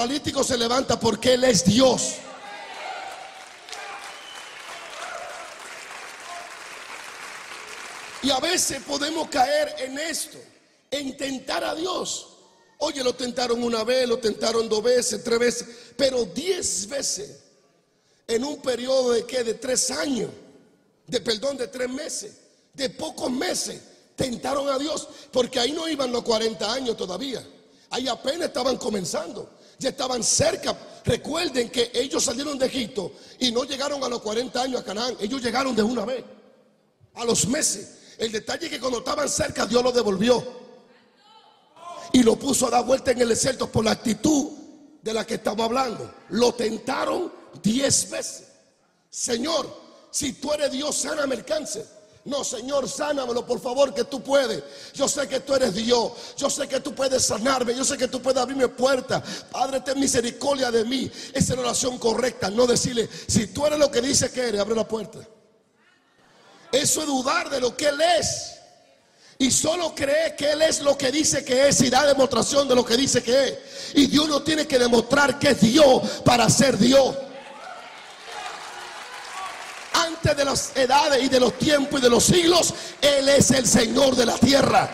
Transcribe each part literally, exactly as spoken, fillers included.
paralítico se levanta porque Él es Dios. Y a veces podemos caer en esto, en tentar a Dios. Oye, lo tentaron una vez, lo tentaron dos veces, tres veces, pero diez veces en un periodo de ¿qué? De tres años, de perdón, de tres meses, de pocos meses, tentaron a Dios, porque ahí no iban los cuarenta años todavía, ahí apenas estaban comenzando, ya estaban cerca. Recuerden que ellos salieron de Egipto y no llegaron a los cuarenta años a Canaán, ellos llegaron de una vez, a los meses. El detalle es que cuando estaban cerca, Dios lo devolvió y lo puso a dar vuelta en el desierto por la actitud de la que estamos hablando. Lo tentaron diez veces. Señor, si tú eres Dios, sáname el cáncer. No, Señor, sánamelo, por favor, que tú puedes. Yo sé que tú eres Dios. Yo sé que tú puedes sanarme. Yo sé que tú puedes abrirme puertas. Padre, ten misericordia de mí. Esa es la oración correcta. No decirle, si tú eres lo que dice que eres, abre la puerta. Eso es dudar de lo que Él es. Y solo cree que Él es lo que dice que es y da demostración de lo que dice que es. Y Dios no tiene que demostrar que es Dios para ser Dios. Antes de las edades y de los tiempos y de los siglos, Él es el Señor de la tierra.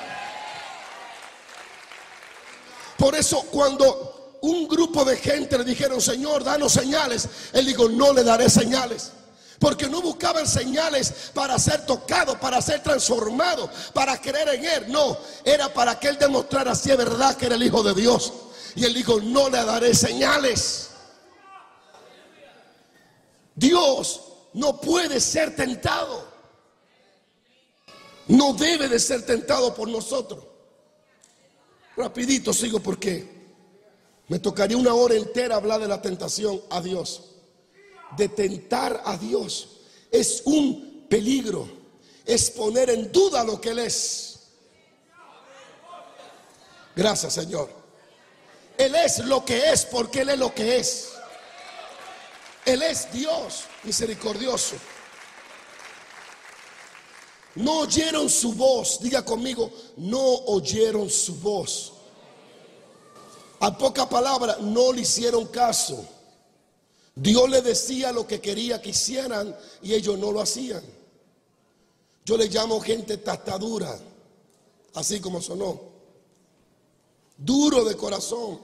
Por eso cuando un grupo de gente le dijeron, Señor, danos señales, Él dijo, no le daré señales. Porque no buscaban señales para ser tocado, para ser transformado, para creer en Él. No, era para que Él demostrara si es verdad que era el Hijo de Dios. Y Él dijo, no le daré señales. Dios no puede ser tentado. No debe de ser tentado por nosotros. Rapidito sigo porque me tocaría una hora entera hablar de la tentación a Dios. De tentar a Dios es un peligro, es poner en duda lo que Él es. Gracias, Señor. Él es lo que es porque Él es lo que es. Él es Dios misericordioso. No oyeron su voz. Diga conmigo, no oyeron su voz. A poca palabra, no le hicieron caso. Dios le decía lo que quería que hicieran y ellos no lo hacían. Yo le llamo gente tastadura, así como sonó. Duro de corazón,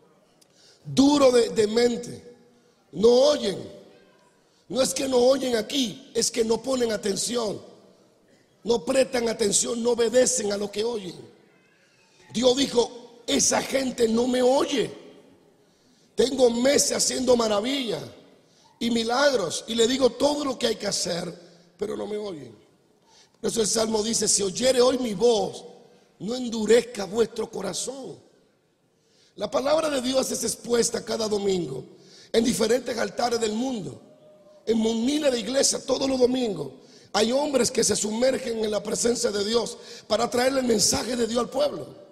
duro de, de mente. No oyen. No es que no oyen aquí, es que no ponen atención. No prestan atención, no obedecen a lo que oyen. Dios dijo, esa gente no me oye. Tengo meses haciendo maravillas y milagros y le digo todo lo que hay que hacer, pero no me oyen. Por eso el Salmo dice, si oyere hoy mi voz, no endurezca vuestro corazón. La palabra de Dios es expuesta cada domingo en diferentes altares del mundo, en miles de iglesias todos los domingos. Hay hombres que se sumergen en la presencia de Dios para traerle el mensaje de Dios al pueblo.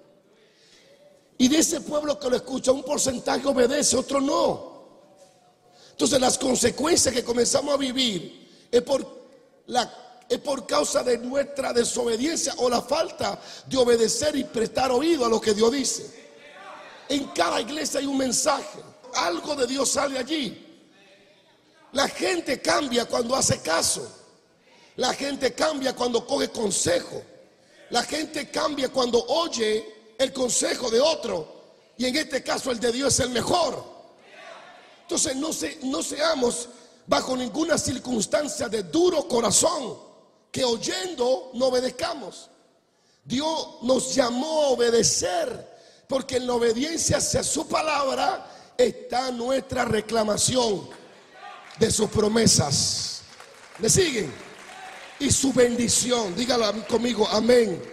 Y de ese pueblo que lo escucha, un porcentaje obedece, otro no. Entonces las consecuencias que comenzamos a vivir es por, la, es por causa de nuestra desobediencia o la falta de obedecer y prestar oído a lo que Dios dice. En cada iglesia hay un mensaje, algo de Dios sale allí. La gente cambia cuando hace caso. La gente cambia cuando coge consejo. La gente cambia cuando oye el consejo de otro, y en este caso el de Dios es el mejor. Entonces no, se, no seamos bajo ninguna circunstancia de duro corazón, que oyendo no obedezcamos. Dios nos llamó a obedecer, porque en la obediencia hacia su palabra está nuestra reclamación de sus promesas. ¿Me siguen? Y su bendición. Dígalo conmigo, amén.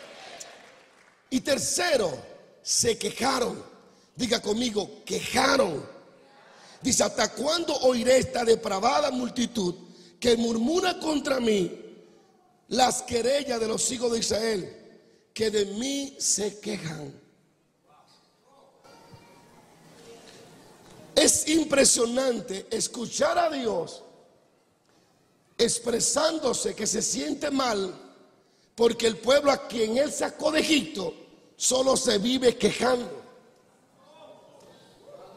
Y tercero, se quejaron. Diga conmigo, quejaron. Dice, ¿hasta cuándo oiré esta depravada multitud que murmura contra mí las querellas de los hijos de Israel, que de mí se quejan? Es impresionante escuchar a Dios expresándose que se siente mal porque el pueblo a quien Él sacó de Egipto solo se vive quejando.